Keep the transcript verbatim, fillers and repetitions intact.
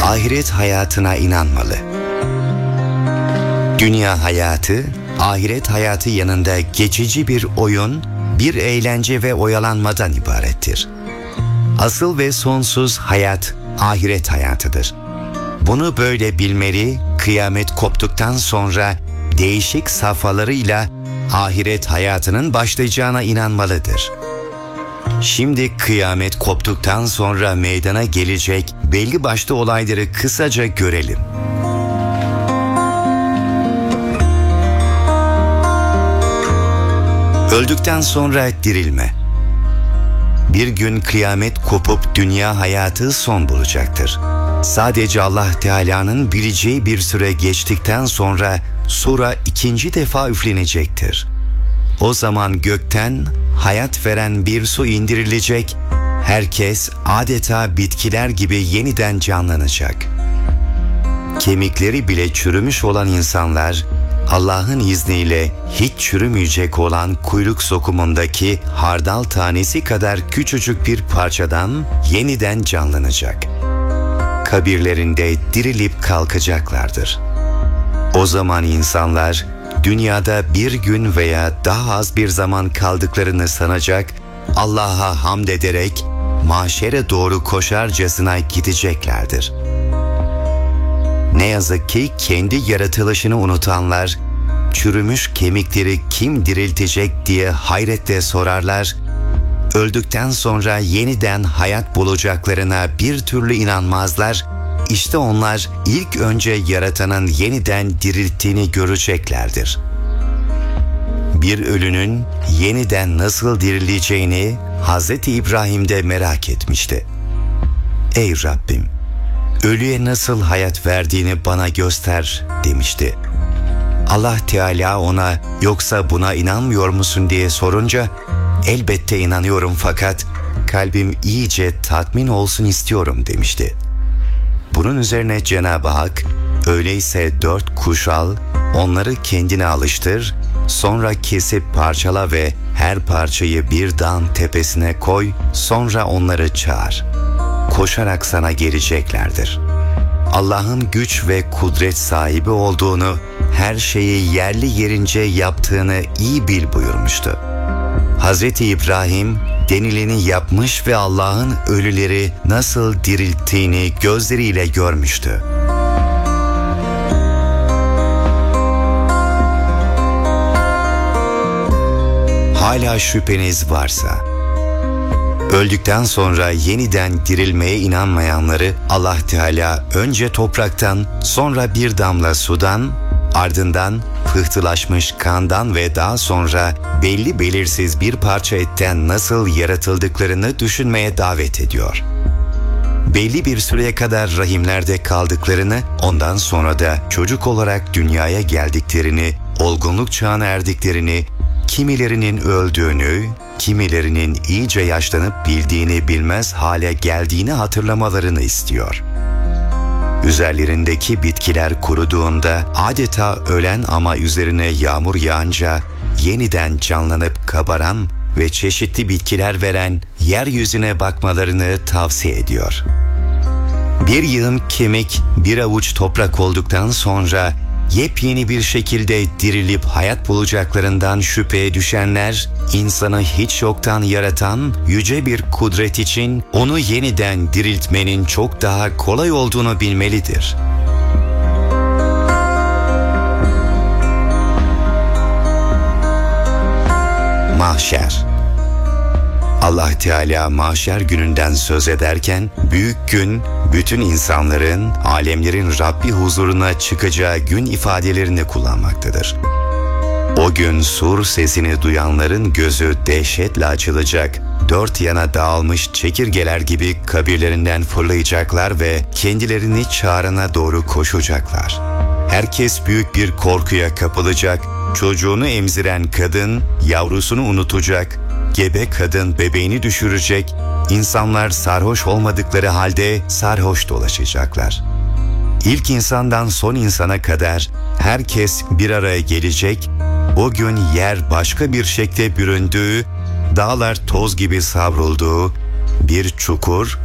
ahiret hayatına inanmalı. Dünya hayatı, ahiret hayatı yanında geçici bir oyun, bir eğlence ve oyalanmadan ibarettir. Asıl ve sonsuz hayat, ahiret hayatıdır. Bunu böyle bilmeli, kıyamet koptuktan sonra değişik safhalarıyla ahiret hayatının başlayacağına inanmalıdır. Şimdi kıyamet koptuktan sonra meydana gelecek belli başlı olayları kısaca görelim. Öldükten sonra dirilme. Bir gün kıyamet kopup dünya hayatı son bulacaktır. Sadece Allah Teala'nın bileceği bir süre geçtikten sonra sura ikinci defa üflenecektir. O zaman gökten hayat veren bir su indirilecek, herkes adeta bitkiler gibi yeniden canlanacak. Kemikleri bile çürümüş olan insanlar, Allah'ın izniyle hiç çürümeyecek olan kuyruk sokumundaki hardal tanesi kadar küçücük bir parçadan yeniden canlanacak. Kabirlerinde dirilip kalkacaklardır. O zaman insanlar dünyada bir gün veya daha az bir zaman kaldıklarını sanacak, Allah'a hamd ederek mahşere doğru koşarcasına gideceklerdir. Ne yazık ki kendi yaratılışını unutanlar, çürümüş kemikleri kim diriltecek diye hayretle sorarlar, öldükten sonra yeniden hayat bulacaklarına bir türlü inanmazlar. İşte onlar ilk önce yaratanın yeniden dirilttiğini göreceklerdir. Bir ölünün yeniden nasıl dirileceğini Hazreti İbrahim de merak etmişti. Ey Rabbim, ölüye nasıl hayat verdiğini bana göster demişti. Allah Teala ona yoksa buna inanmıyor musun diye sorunca elbette inanıyorum fakat kalbim iyice tatmin olsun istiyorum demişti. Bunun üzerine Cenab-ı Hak öyleyse dört kuş al, onları kendine alıştır, sonra kesip parçala ve her parçayı bir dağın tepesine koy, sonra onları çağır. Koşarak sana geleceklerdir. Allah'ın güç ve kudret sahibi olduğunu, her şeyi yerli yerince yaptığını iyi bil buyurmuştu. Hazreti İbrahim denileni yapmış ve Allah'ın ölüleri nasıl dirilttiğini gözleriyle görmüştü. Hala şüpheniz varsa, öldükten sonra yeniden dirilmeye inanmayanları Allah Teala önce topraktan, sonra bir damla sudan, ardından pıhtılaşmış kandan ve daha sonra belli belirsiz bir parça etten nasıl yaratıldıklarını düşünmeye davet ediyor. Belli bir süreye kadar rahimlerde kaldıklarını, ondan sonra da çocuk olarak dünyaya geldiklerini, olgunluk çağına erdiklerini, kimilerinin öldüğünü, kimilerinin iyice yaşlanıp bildiğini bilmez hale geldiğini hatırlamalarını istiyor. Üzerlerindeki bitkiler kuruduğunda adeta ölen ama üzerine yağmur yağınca yeniden canlanıp kabaran ve çeşitli bitkiler veren yeryüzüne bakmalarını tavsiye ediyor. Bir yığın kemik, bir avuç toprak olduktan sonra yepyeni bir şekilde dirilip hayat bulacaklarından şüpheye düşenler, insanı hiç yoktan yaratan yüce bir kudret için onu yeniden diriltmenin çok daha kolay olduğunu bilmelidir. Mahşer. Allah Teala mahşer gününden söz ederken büyük gün, bütün insanların, alemlerin Rabbi huzuruna çıkacağı gün ifadelerini kullanmaktadır. O gün sur sesini duyanların gözü dehşetle açılacak, dört yana dağılmış çekirgeler gibi kabirlerinden fırlayacaklar ve kendilerini çağrına doğru koşacaklar. Herkes büyük bir korkuya kapılacak, çocuğunu emziren kadın yavrusunu unutacak, gebe kadın bebeğini düşürecek, insanlar sarhoş olmadıkları halde sarhoş dolaşacaklar. İlk insandan son insana kadar herkes bir araya gelecek, o gün yer başka bir şekle büründüğü, dağlar toz gibi savrulduğu, bir çukur,